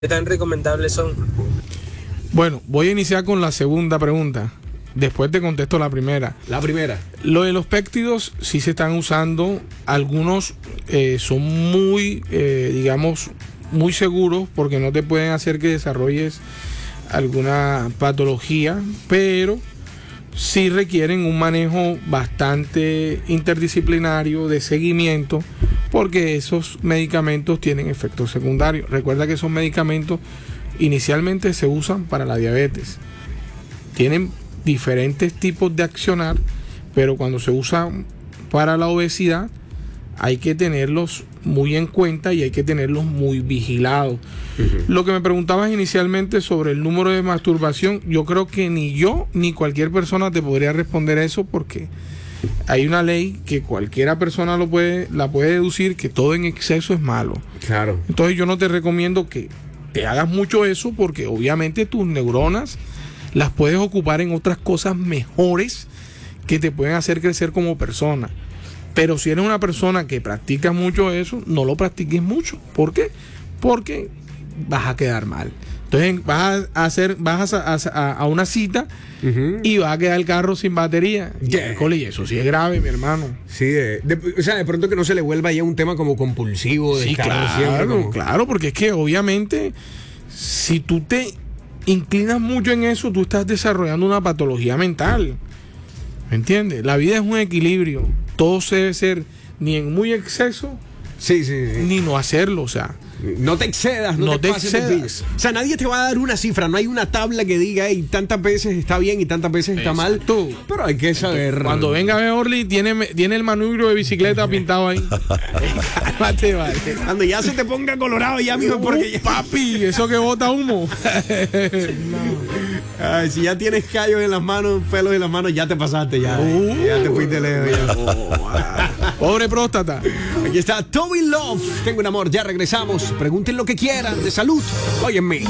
¿Qué tan recomendables son? Bueno, voy a iniciar con la segunda pregunta. Después te contesto la primera. La primera. Lo de los péptidos sí se están usando. Algunos son muy, digamos, muy seguros porque no te pueden hacer que desarrolles alguna patología, pero sí requieren un manejo bastante interdisciplinario de seguimiento porque esos medicamentos tienen efectos secundarios. Recuerda que esos medicamentos inicialmente se usan para la diabetes. Tienen diferentes tipos de accionar, pero cuando se usan para la obesidad hay que tenerlos muy en cuenta y hay que tenerlos muy vigilados. Lo que me preguntabas inicialmente sobre el número de masturbación, yo creo que ni yo ni cualquier persona te podría responder eso porque hay una ley que cualquiera persona la puede deducir que todo en exceso es malo. Claro. Entonces yo no te recomiendo que te hagas mucho eso porque obviamente tus neuronas las puedes ocupar en otras cosas mejores que te pueden hacer crecer como persona. Pero si eres una persona que practica mucho eso, no lo practiques mucho. ¿Por qué? Porque vas a quedar mal. Entonces vas a una cita y va a quedar el carro sin batería. Y eso sí es grave, mi hermano. Sí, o sea, de pronto que no se le vuelva ya un tema como compulsivo. Sí, claro, porque es que obviamente si tú te inclinas mucho en eso, tú estás desarrollando una patología mental. ¿Me entiendes? La vida es un equilibrio. Todo se debe ser ni en muy exceso, sí. ni no hacerlo, o sea. No te excedas, no te excedas. O sea, nadie te va a dar una cifra, no hay una tabla que diga, hey, tantas veces está bien y tantas veces está mal. Pero hay que saber. Cuando venga Beorly, tiene el manubrio de bicicleta pintado ahí. Cálmate, vale. Cuando ya se te ponga colorado, ya mismo, porque papi, eso que bota humo. Ay, si ya tienes callos en las manos, pelos en las manos, ya te pasaste, ya te fuiste lejos. Pobre próstata. Aquí está Toby Love. Tengo un amor, ya regresamos. Pregunten lo que quieran de salud. Óyeme.